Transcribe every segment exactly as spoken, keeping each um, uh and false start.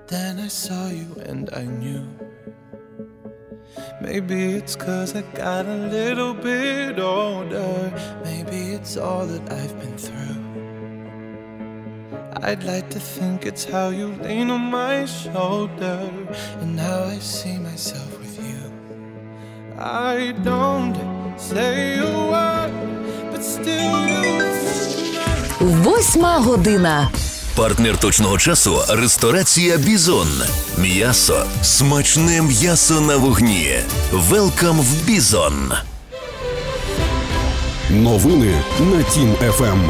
Then I saw you and I knew. Maybe it's 'cause I got a little bit older. Maybe it's all that I've been through. I'd like to think it's how you lean on my shoulder and how I see myself with you. I don't say a word, but still you. Восьма година. Партнер точного часу – ресторація «Бізон». М'ясо. Смачне м'ясо на вогні. Велкам в «Бізон». Новини на Тім еф ем.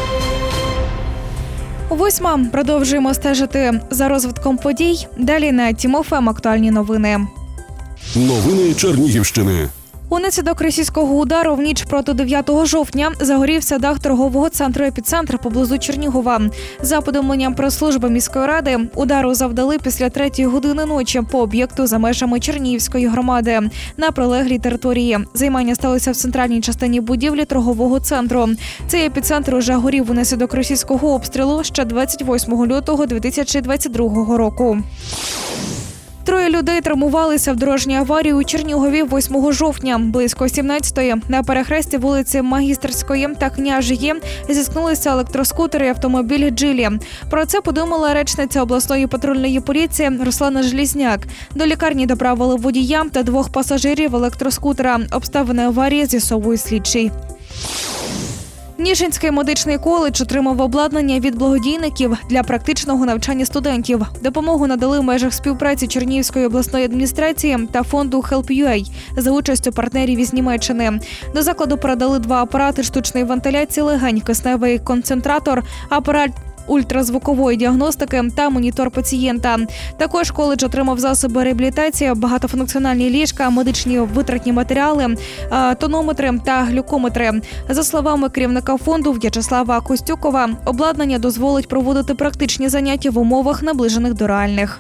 Восьма. Продовжуємо стежити за розвитком подій. Далі на Тім еф ем актуальні новини. Новини Чернігівщини. Унаслідок російського удару в ніч проти дев'ятого жовтня загорівся дах торгового центру «Епіцентр» поблизу Чернігова. За повідомленням прес-служби міської ради, удару завдали після третьої години ночі по об'єкту за межами Чернігівської громади на прилеглій території. Займання сталося в центральній частині будівлі торгового центру. Цей епіцентр уже горів унаслідок російського обстрілу ще двадцять восьмого лютого дві тисячі двадцять другого року. Троє людей травмувалися в дорожній аварії у Чернігові восьмого жовтня. Близько сімнадцятої на перехресті вулиці Магістерської та Княжої зіткнулися електроскутери і автомобіль «Джилі». Про це повідомила речниця обласної патрульної поліції Руслана Желізняк. До лікарні доправили водія та двох пасажирів електроскутера. Обставини аварії з'ясовує слідчий. Ніжинський медичний коледж отримав обладнання від благодійників для практичного навчання студентів. Допомогу надали в межах співпраці Чернігівської обласної адміністрації та фонду «Help.ua» за участю партнерів із Німеччини. До закладу передали два апарати штучної вентиляції легень, кисневий концентратор, апарат ультразвукової діагностики та монітор пацієнта. Також коледж отримав засоби реабілітації, багатофункціональні ліжка, медичні витратні матеріали, тонометри та глюкометри. За словами керівника фонду В'ячеслава Костюкова, обладнання дозволить проводити практичні заняття в умовах, наближених до реальних.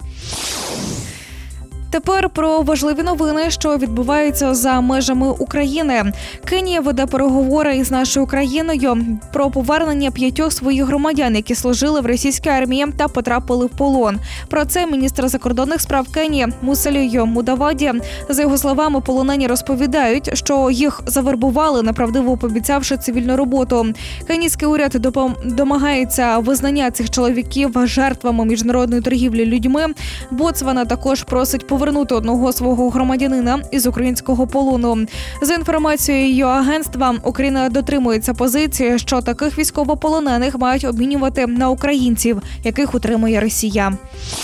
Тепер про важливі новини, що відбуваються за межами України. Кенія веде переговори із нашою країною про повернення п'ятьох своїх громадян, які служили в російській армії та потрапили в полон. Про це міністр закордонних справ Кенії Мусалію Мудаваді. За його словами, полонені розповідають, що їх завербували, неправдиво пообіцявши цивільну роботу. Кенійський уряд допом- домагається визнання цих чоловіків жертвами міжнародної торгівлі людьми. Ботсвана також просить повернути повернути одного свого громадянина із українського полону. За інформацією її агентства, Україна дотримується позиції, що таких військовополонених мають обмінювати на українців, яких утримує Росія.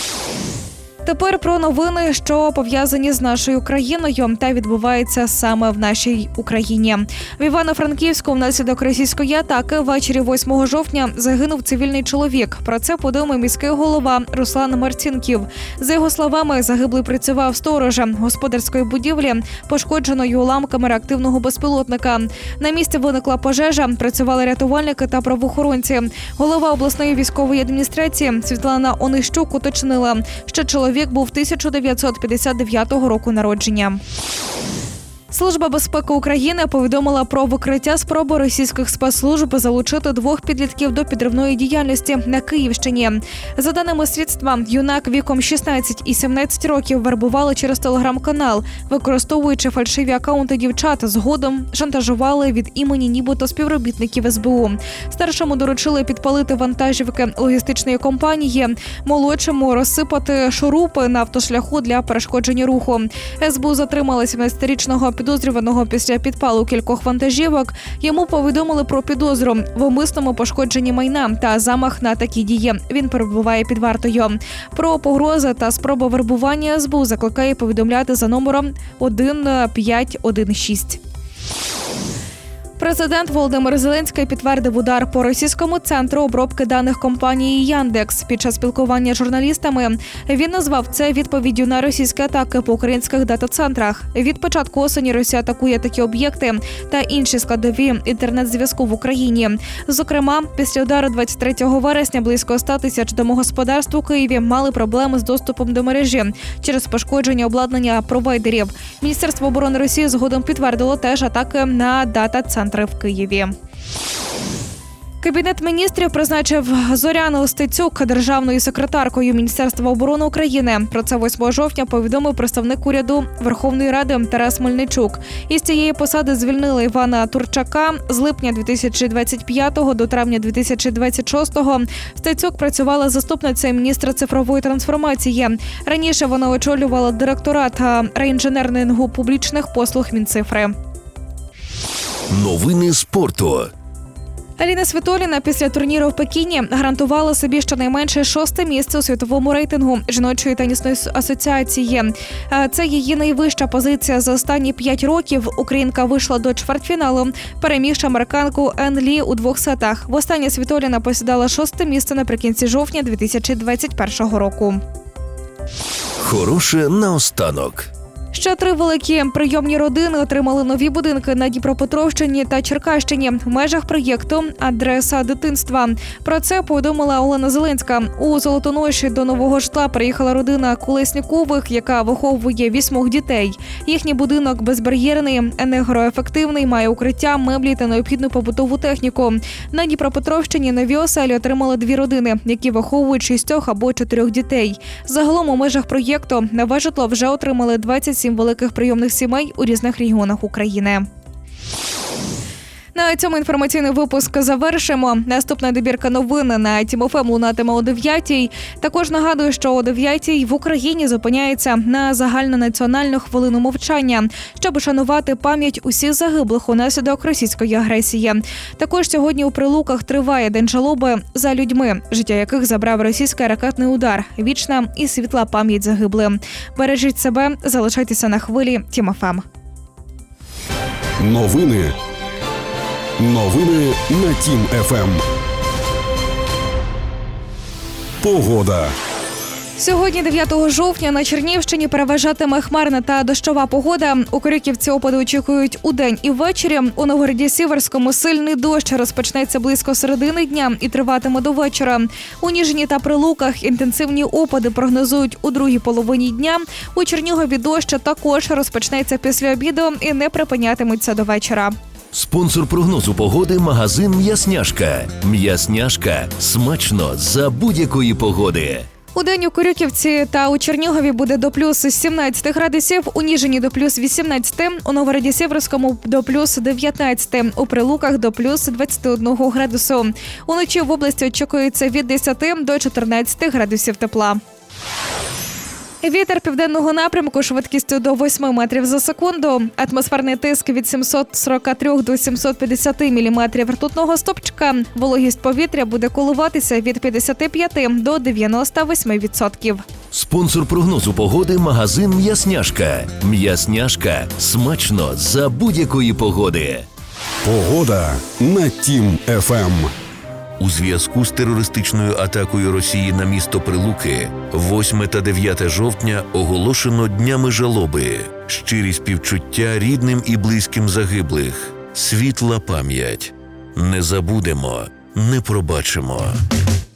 Тепер про новини, що пов'язані з нашою країною та відбуваються саме в нашій Україні. В Івано-Франківську внаслідок російської атаки ввечері восьмого жовтня загинув цивільний чоловік. Про це повідомив міський голова Руслан Марцінків. За його словами, загиблий працював сторожем господарської будівлі, пошкодженою уламками реактивного безпілотника. На місці виникла пожежа, працювали рятувальники та правоохоронці. Голова обласної військової адміністрації Світлана Онищук уточнила, що чоловік був тисяча дев'ятсот п'ятдесят дев'ятого року народження. Служба безпеки України повідомила про викриття спроби російських спецслужб залучити двох підлітків до підривної діяльності на Київщині. За даними слідства, юнак віком шістнадцять і сімнадцять років вербували через телеграм-канал, використовуючи фальшиві акаунти дівчат, згодом шантажували від імені нібито співробітників ес бе у. Старшому доручили підпалити вантажівки логістичної компанії, молодшому розсипати шурупи на автошляху для перешкодження руху. ес бе у затримали сімнадцятирічного підозрюваного після підпалу кількох вантажівок. Йому повідомили про підозру в умисному пошкодженні майна та замах на такі дії. Він перебуває під вартою. Про погрози та спроби вербування ес бе у закликає повідомляти за номером один п'ять один шість. Президент Володимир Зеленський підтвердив удар по російському центру обробки даних компанії «Яндекс». Під час спілкування з журналістами він назвав це відповіддю на російські атаки по українських дата-центрах. Від початку осені Росія атакує такі об'єкти та інші складові інтернет-зв'язку в Україні. Зокрема, після удару двадцять третього вересня близько ста тисяч домогосподарств у Києві мали проблеми з доступом до мережі через пошкодження обладнання провайдерів. Міністерство оборони Росії згодом підтвердило теж атаки на дата-центри в Києві. Кабінет міністрів призначив Зоряну Стецюк державною секретаркою Міністерства оборони України. Про це восьмого жовтня повідомив представник уряду Верховної Ради Тарас Мельничук. Із цієї посади звільнили Івана Турчака. З липня дві тисячі двадцять п'ятого до травня дві тисячі двадцять шостого Стецюк працювала заступницею міністра цифрової трансформації. Раніше вона очолювала директорат реінженерінгу публічних послуг Мінцифри. Новини спорту. Аліна Світоліна після турніру в Пекіні гарантувала собі щонайменше шосте місце у світовому рейтингу жіночої тенісної асоціації. Це її найвища позиція за останні п'ять років. Українка вийшла до чвертьфіналу, перемігши американку Ен Лі у двох сетах. Востаннє Світоліна посідала шосте місце наприкінці жовтня дві тисячі двадцять першого року. Хороше наостанок. Ще три великі прийомні родини отримали нові будинки на Дніпропетровщині та Черкащині в межах проєкту «Адреса дитинства». Про це повідомила Олена Зеленська. У Золотоноші до нового житла приїхала родина Колеснікових, яка виховує вісьмох дітей. Їхній будинок безбар'єрний, енергоефективний, має укриття, меблі та необхідну побутову техніку. На Дніпропетровщині нові оселі отримали дві родини, які виховують шістьох або чотирьох дітей. Загалом у межах проєкту нове житло вже отримали двадцять сім великих прийомних сімей у різних регіонах України. На цьому інформаційний випуск завершимо. Наступна добірка новин на Тім ФМ лунатиме о дев'ятій. Також нагадую, що о дев'ятій в Україні зупиняється на загальнонаціональну хвилину мовчання, щоб шанувати пам'ять усіх загиблих унаслідок російської агресії. Також сьогодні у Прилуках триває День жалоби за людьми, життя яких забрав російський ракетний удар. Вічна і світла пам'ять загиблим. Бережіть себе, залишайтеся на хвилі Тім ФМ. Новини. Новини на Тім ФМ. Погода. Сьогодні, дев'ятого жовтня, на Чернігівщині переважатиме хмарна та дощова погода. У Корюківці опади очікують удень і ввечері. У Новгороді-Сіверському сильний дощ розпочнеться близько середини дня і триватиме до вечора. У Ніжині та Прилуках інтенсивні опади прогнозують у другій половині дня. У Чернігові дощ також розпочнеться після обіду і не припинятиметься до вечора. Спонсор прогнозу погоди – магазин «М'ясняшка». «М'ясняшка» – смачно за будь-якої погоди. Удень у Корюківці та у Чернігові буде до плюс сімнадцять градусів, у Ніжині до плюс вісімнадцять, у Новгороді-Сіверському до плюс дев'ятнадцять, у Прилуках до плюс двадцять один градусу. Уночі в області очікується від десяти до чотирнадцяти градусів тепла. Вітер південного напрямку швидкістю до восьми метрів за секунду. Атмосферний тиск від сімсот сорок три до сімсот п'ятдесят міліметрів ртутного стовпчика. Вологість повітря буде коливатися від п'ятдесят п'ять до дев'яносто вісім відсотків. Спонсор прогнозу погоди – магазин «М'ясняшка». «М'ясняшка» – смачно за будь-якої погоди. Погода на Тім ФМ. У зв'язку з терористичною атакою Росії на місто Прилуки восьме та дев'яте жовтня оголошено днями жалоби. Щирі співчуття рідним і близьким загиблих. Світла пам'ять. Не забудемо, не пробачимо.